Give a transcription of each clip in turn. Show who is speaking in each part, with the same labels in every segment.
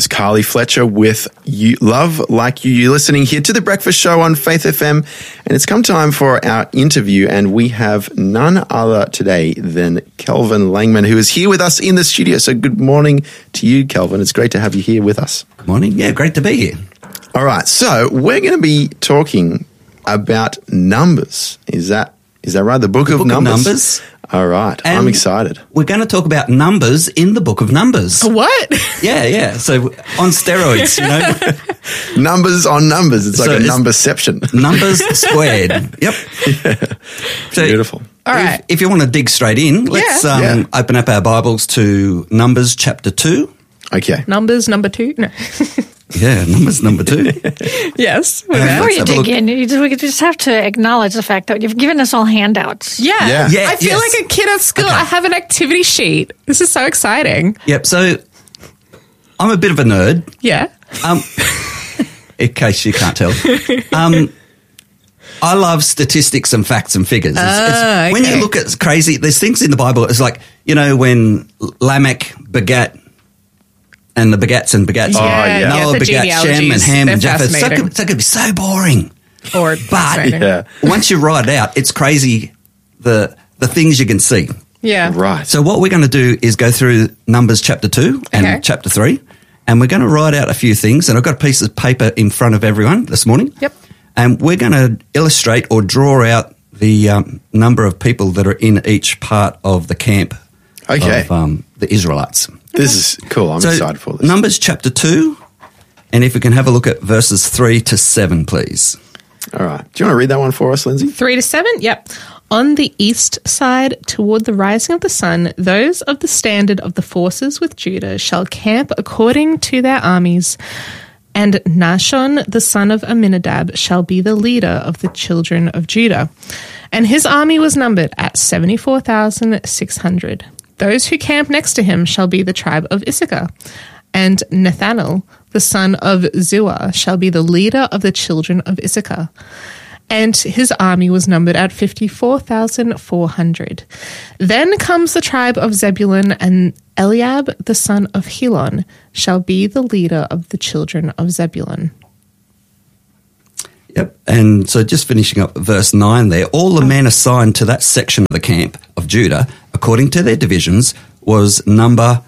Speaker 1: is Carly Fletcher with You Love Like You. You're listening here to The Breakfast Show on Faith FM, and it's come time for our interview, and we have none other today than Kelvin Langman, who is here with us in the studio. So good morning to you, Kelvin. It's great to have you here with us.
Speaker 2: Good morning. Yeah, great to be here.
Speaker 1: All right, so we're going to be talking about Numbers. Is that right? The Book of Numbers? All right, and I'm excited.
Speaker 2: We're going to talk about numbers in the Book of Numbers.
Speaker 3: What?
Speaker 2: Yeah. So on steroids, you know.
Speaker 1: Numbers on numbers. It's like a numberception.
Speaker 2: Numbers squared. Yep.
Speaker 1: Yeah.
Speaker 2: So
Speaker 1: beautiful.
Speaker 3: All right.
Speaker 2: If you want to dig straight in, let's open up our Bibles to Numbers chapter 2.
Speaker 1: Okay.
Speaker 3: Numbers number 2? No.
Speaker 2: Yeah, Numbers number 2.
Speaker 3: Yes.
Speaker 4: Before you dig in, we just have to acknowledge the fact that you've given us all handouts.
Speaker 3: Yeah. I feel
Speaker 2: yes.
Speaker 3: like a kid at school.
Speaker 2: Okay.
Speaker 3: I have an activity sheet. This is so exciting.
Speaker 2: Yep, so I'm a bit of a nerd.
Speaker 3: Yeah.
Speaker 2: In case you can't tell. I love statistics and facts and figures. When you look at crazy, there's things in the Bible, it's like, you know, when Lamech begat, and the begats and begats. Noah begat Shem and Ham and Japheth. So it could be so boring. But once you write it out, it's crazy the things you can see.
Speaker 3: Yeah.
Speaker 1: Right.
Speaker 2: So what we're going to do is go through Numbers chapter 2 and chapter 3, and we're going to write out a few things. And I've got a piece of paper in front of everyone this morning.
Speaker 3: Yep.
Speaker 2: And we're going to illustrate or draw out the number of people that are in each part of the camp of the Israelites.
Speaker 1: This is cool. I'm excited for this.
Speaker 2: Numbers chapter 2, and if we can have a look at verses 3 to 7, please.
Speaker 1: All right. Do you want to read that one for us, Lindsay?
Speaker 3: 3 to 7? Yep. On the east side, toward the rising of the sun, those of the standard of the forces with Judah shall camp according to their armies. And Nahshon, the son of Amminadab, shall be the leader of the children of Judah. And his army was numbered at 74,600. Those who camp next to him shall be the tribe of Issachar. And Nethanel, the son of Zuar, shall be the leader of the children of Issachar. And his army was numbered at 54,400. Then comes the tribe of Zebulun, and Eliab, the son of Helon, shall be the leader of the children of Zebulun.
Speaker 2: Yep. And so just finishing up verse 9 there, all the men assigned to that section of the camp of Judah, according to their divisions, was number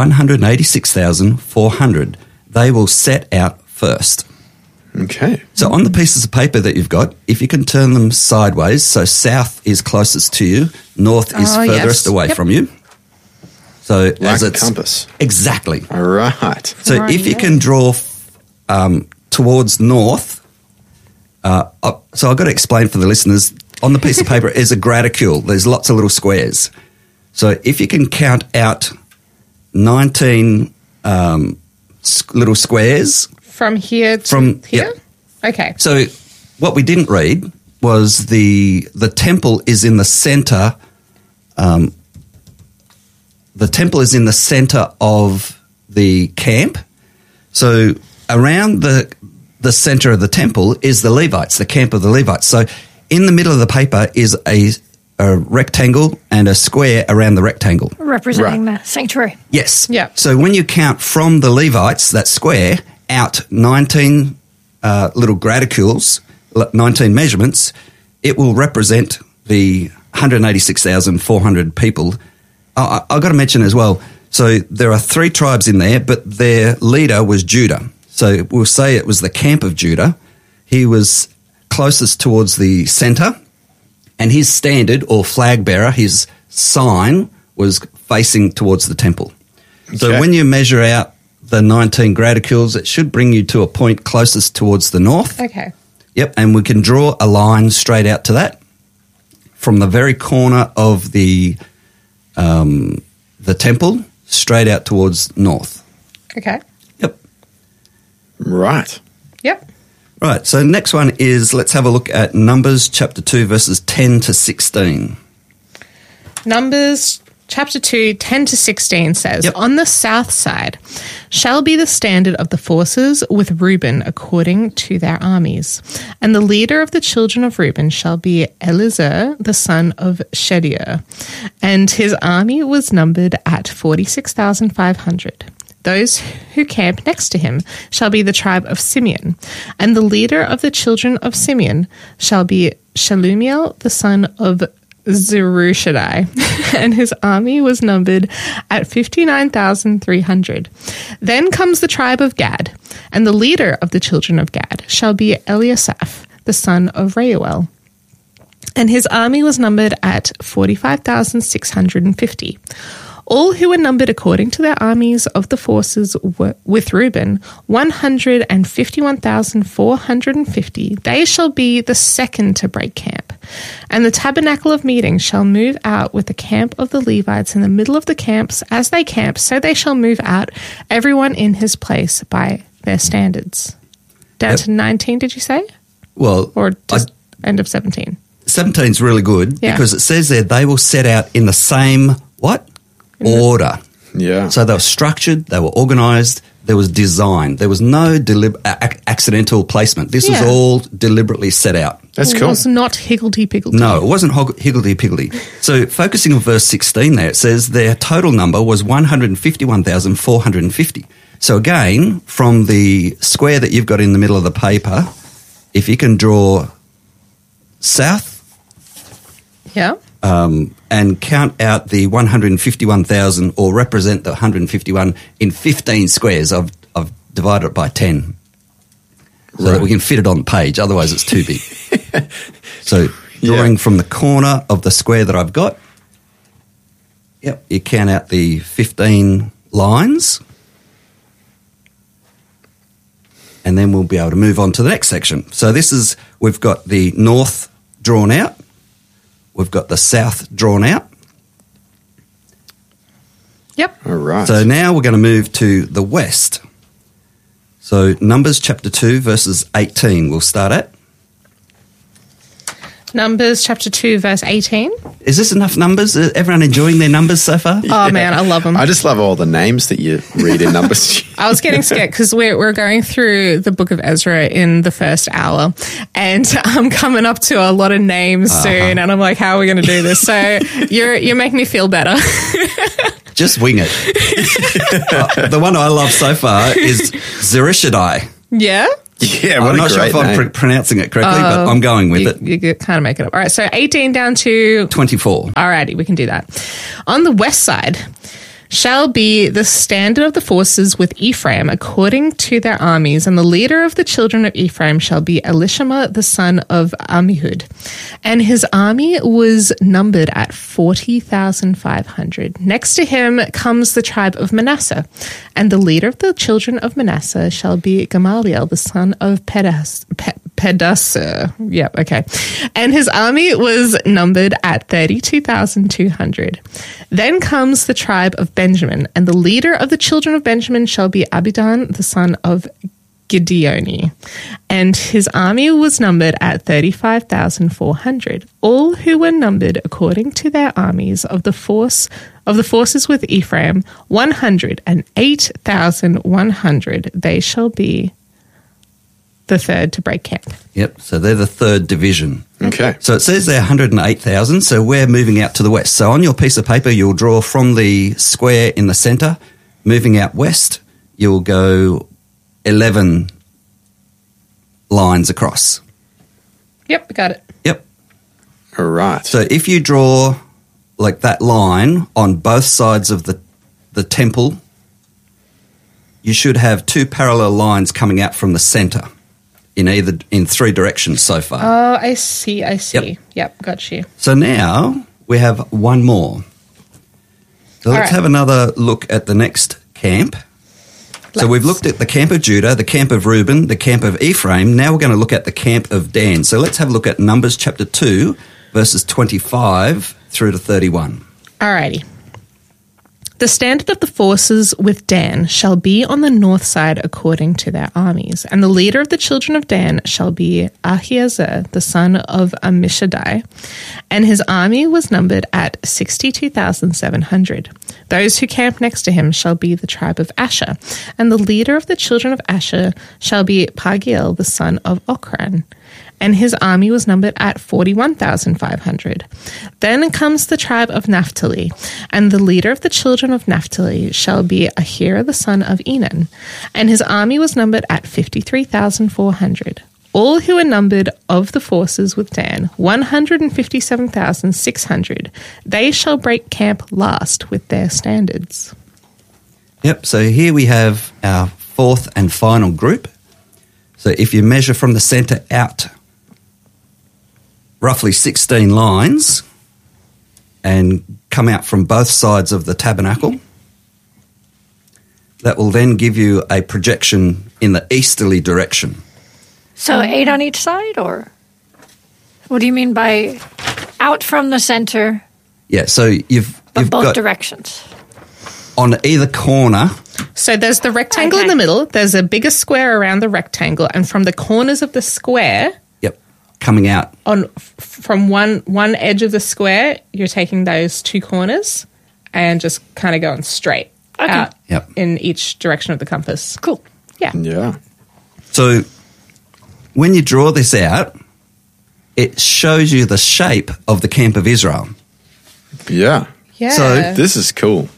Speaker 2: 186,400. They will set out first.
Speaker 1: Okay.
Speaker 2: So on the pieces of paper that you've got, if you can turn them sideways, so south is closest to you, north is furthest away from you. So
Speaker 1: like a compass.
Speaker 2: Exactly.
Speaker 1: All right.
Speaker 2: So if you can draw towards north, so I've got to explain for the listeners, on the piece of paper is a graticule. There's lots of little squares. So if you can count out 19 little squares.
Speaker 3: From here to here?
Speaker 2: Yep.
Speaker 3: Okay.
Speaker 2: So what we didn't read was the temple is in the center. The temple is in the center of the camp. So around the center of the temple is the Levites, the camp of the Levites. So in the middle of the paper is a rectangle and a square around the rectangle.
Speaker 4: Representing the sanctuary.
Speaker 2: Yes.
Speaker 3: Yeah.
Speaker 2: So when you count from the Levites, that square, out 19 little graticules, 19 measurements, it will represent the 186,400 people. I've got to mention as well, so there are 3 tribes in there, but their leader was Judah. So we'll say it was the camp of Judah. He was closest towards the center, and his standard or flag bearer, his sign, was facing towards the temple. Okay. So when you measure out the 19 graticules, it should bring you to a point closest towards the north.
Speaker 3: Okay.
Speaker 2: Yep, and we can draw a line straight out to that from the very corner of the temple straight out towards north.
Speaker 3: Okay.
Speaker 2: Yep.
Speaker 1: Right.
Speaker 3: Yep.
Speaker 2: Right, so next one is, let's have a look at Numbers chapter 2, verses 10 to 16.
Speaker 3: Numbers chapter 2, 10 to 16 says, On the south side shall be the standard of the forces with Reuben according to their armies. And the leader of the children of Reuben shall be Elizur, the son of Shedeur. And his army was numbered at 46,500. Those who camp next to him shall be the tribe of Simeon, and the leader of the children of Simeon shall be Shelumiel, the son of Zerushadai, and his army was numbered at 59,300. Then comes the tribe of Gad, and the leader of the children of Gad shall be Eliasaph, the son of Reuel, and his army was numbered at 45,650. All who were numbered according to their armies of the forces were, with Reuben, 151,450. They shall be the second to break camp. And the tabernacle of meeting shall move out with the camp of the Levites in the middle of the camps. As they camp, so they shall move out, everyone in his place by their standards. Down to 19, did you say?
Speaker 2: Well,
Speaker 3: Or just end of 17?
Speaker 2: 17 is really good because it says there they will set out in the same, what? Order.
Speaker 1: Yeah.
Speaker 2: So they were structured, they were organised, there was design. There was no accidental placement. This was all deliberately set out.
Speaker 1: That's
Speaker 3: It
Speaker 1: cool.
Speaker 3: was not higgledy-piggledy.
Speaker 2: No, it wasn't higgledy-piggledy. So focusing on verse 16 there, it says their total number was 151,450. So again, from the square that you've got in the middle of the paper, if you can draw south
Speaker 3: Yeah.
Speaker 2: and count out the 151,000 or represent the 151 in 15 squares, I've divided it by 10 so that we can fit it on the page. Otherwise, it's too big. So drawing from the corner of the square that I've got, you count out the 15 lines, and then we'll be able to move on to the next section. So we've got the north drawn out. We've got the south drawn out.
Speaker 3: Yep.
Speaker 1: All right.
Speaker 2: So now we're going to move to the west. So Numbers chapter 2, verses 18 we'll start at.
Speaker 3: Numbers chapter 2, verse 18.
Speaker 2: Is this enough numbers? Is everyone enjoying their numbers so far?
Speaker 3: Oh, man, I love them.
Speaker 1: I just love all the names that you read in Numbers.
Speaker 3: I was getting scared because we're going through the book of Ezra in the first hour, and I'm coming up to a lot of names soon, and I'm like, how are we going to do this? So you're making me feel better.
Speaker 2: Just wing it. The one I love so far is Zerushadai.
Speaker 3: Yeah?
Speaker 1: Yeah, what
Speaker 2: I'm
Speaker 1: a
Speaker 2: not sure
Speaker 1: great
Speaker 2: if I'm
Speaker 1: name.
Speaker 2: pronouncing it correctly, but I'm going with it.
Speaker 3: You kind of make it up. All right, so 18 down to
Speaker 2: 24.
Speaker 3: Alrighty, we can do that. On the west side shall be the standard of the forces with Ephraim according to their armies, and the leader of the children of Ephraim shall be Elishama the son of Ammihud. And his army was numbered at 40,500. Next to him comes the tribe of Manasseh, and the leader of the children of Manasseh shall be Gamaliel the son of Pedasur. Yep, okay. And his army was numbered at 32,200. Then comes the tribe of Benjamin, and the leader of the children of Benjamin shall be Abidan, the son of Gideoni. And his army was numbered at 35,400. All who were numbered according to their armies of the forces with Ephraim, 108,100. They shall be the third to break camp.
Speaker 2: Yep, so they're the third division.
Speaker 1: Okay.
Speaker 2: So it says they're 108,000, so we're moving out to the west. So on your piece of paper, you'll draw from the square in the centre, moving out west, you'll go 11 lines across.
Speaker 3: Yep, got it.
Speaker 2: Yep.
Speaker 1: All right.
Speaker 2: So if you draw like that line on both sides of the temple, you should have two parallel lines coming out from the centre in three directions so far.
Speaker 3: Oh, I see. Yep, got you.
Speaker 2: So now we have one more. So let's
Speaker 3: right.
Speaker 2: have another look at the next camp. So we've looked at the camp of Judah, the camp of Reuben, the camp of Ephraim. Now we're going to look at the camp of Dan. So let's have a look at Numbers chapter 2, verses 25 through to 31.
Speaker 3: Alrighty. The standard of the forces with Dan shall be on the north side according to their armies, and the leader of the children of Dan shall be Ahiezer, the son of Ammishaddai, and his army was numbered at 62,700. Those who camp next to him shall be the tribe of Asher, and the leader of the children of Asher shall be Pagiel, the son of Ochran. and his army was numbered at 41,500. Then comes the tribe of Naphtali, and the leader of the children of Naphtali shall be Ahira the son of Enan, and his army was numbered at 53,400. All who were numbered of the forces with Dan, 157,600. They shall break camp last with their standards.
Speaker 2: Yep, so here we have our fourth and final group. So if you measure from the centre out roughly 16 lines and come out from both sides of the tabernacle, that will then give you a projection in the easterly direction.
Speaker 4: So 8 on each side, or what do you mean by out from the center,
Speaker 2: Yeah, so you've
Speaker 4: but both
Speaker 2: got
Speaker 4: directions?
Speaker 2: on either corner.
Speaker 3: So there's the rectangle in
Speaker 4: Okay.
Speaker 3: the middle, there's a bigger square around the rectangle, and from the corners of the square,
Speaker 2: Yep, coming out.
Speaker 3: from one edge of the square, you're taking those two corners and just kind of going straight out
Speaker 2: Yep.
Speaker 3: in each direction of the compass.
Speaker 4: Cool.
Speaker 3: Yeah.
Speaker 1: Yeah.
Speaker 2: So when you draw this out, it shows you the shape of the camp of Israel.
Speaker 1: Yeah.
Speaker 3: Yeah.
Speaker 2: So
Speaker 1: This is cool.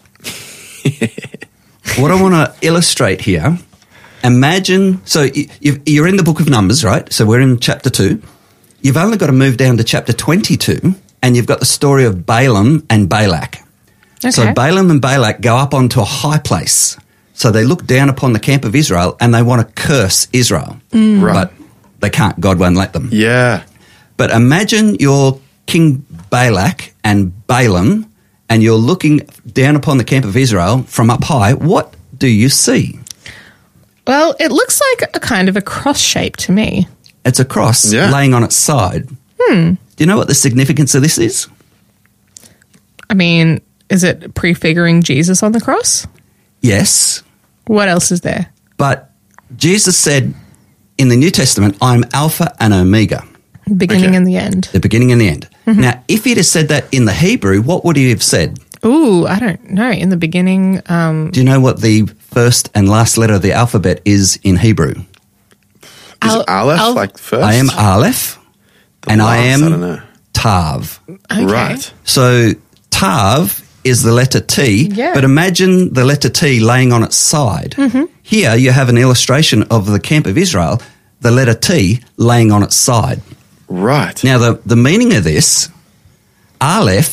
Speaker 2: What I want to illustrate here, imagine, so you're in the book of Numbers, right? So we're in chapter 2. You've only got to move down to chapter 22, and you've got the story of Balaam and Balak. So
Speaker 3: Okay.
Speaker 2: Balaam and Balak go up onto a high place. So they look down upon the camp of Israel and they want to curse Israel.
Speaker 1: Right.
Speaker 2: But they can't. God won't let them.
Speaker 1: Yeah.
Speaker 2: But imagine you're King Balak and Balaam and you're looking down upon the camp of Israel from up high. What do you see?
Speaker 3: Well, it looks like a kind of a cross shape to me.
Speaker 2: It's a cross
Speaker 1: Yeah.
Speaker 2: laying on its side. Do you know what the significance of this is?
Speaker 3: I mean, is it prefiguring Jesus on the cross?
Speaker 2: Yes.
Speaker 3: What else is there?
Speaker 2: But Jesus said in the New Testament, I'm Alpha and Omega,
Speaker 3: Beginning
Speaker 1: Okay.
Speaker 3: and the end.
Speaker 2: the beginning and the end. Now, if he'd have said that in the Hebrew, what would he have said?
Speaker 3: Ooh, I don't know. In the beginning,
Speaker 2: Do you know what the first and last letter of the alphabet is in Hebrew?
Speaker 1: Is Aleph like first?
Speaker 2: I am Aleph and I
Speaker 1: last,
Speaker 2: am
Speaker 1: I don't know.
Speaker 2: Tav.
Speaker 3: okay.
Speaker 1: Right.
Speaker 2: So Tav is the letter T,
Speaker 3: Yeah.
Speaker 2: but imagine the letter T laying on its side. Here you have an illustration of the camp of Israel, the letter T laying on its side.
Speaker 1: Right.
Speaker 2: Now, the meaning of this, Aleph